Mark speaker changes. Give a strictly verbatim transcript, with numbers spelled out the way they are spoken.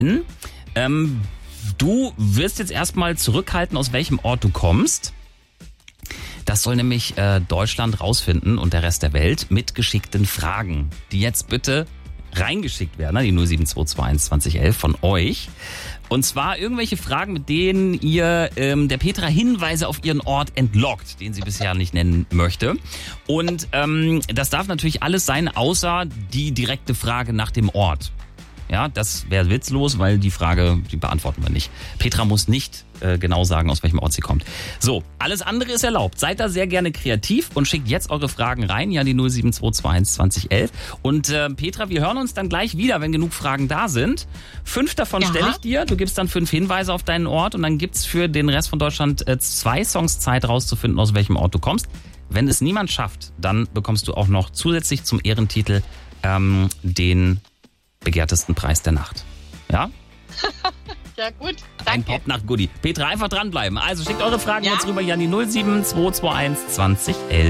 Speaker 1: Ähm, du wirst jetzt erstmal zurückhalten, aus welchem Ort du kommst. Das soll nämlich äh, Deutschland rausfinden und der Rest der Welt mit geschickten Fragen, die jetzt bitte reingeschickt werden, ne? Die null sieben zwei zwei eins zwanzig elf von euch. Und zwar irgendwelche Fragen, mit denen ihr ähm, der Petra Hinweise auf ihren Ort entlockt, den sie bisher nicht nennen möchte. Und ähm, das darf natürlich alles sein, außer die direkte Frage nach dem Ort. Ja, das wäre witzlos, weil die Frage, die beantworten wir nicht. Petra muss nicht äh, genau sagen, aus welchem Ort sie kommt. So, alles andere ist erlaubt. Seid da sehr gerne kreativ und schickt jetzt eure Fragen rein, ja, die null sieben zwei zwei eins zwanzig elf. Und äh, Petra, wir hören uns dann gleich wieder, wenn genug Fragen da sind. Fünf davon
Speaker 2: Ja.
Speaker 1: stelle ich dir. Du gibst dann fünf Hinweise auf deinen Ort und dann gibt's für den Rest von Deutschland äh, zwei Songs Zeit rauszufinden, aus welchem Ort du kommst. Wenn es niemand schafft, dann bekommst du auch noch zusätzlich zum Ehrentitel ähm, den begehrtesten Preis der Nacht. Ja?
Speaker 2: Ja gut,
Speaker 1: Ein
Speaker 2: danke.
Speaker 1: Pop-Nacht-Goodie. Petra, einfach dranbleiben. Also schickt eure Fragen
Speaker 2: Ja.
Speaker 1: jetzt rüber hier an die null sieben zwei zwei eins zwanzig elf.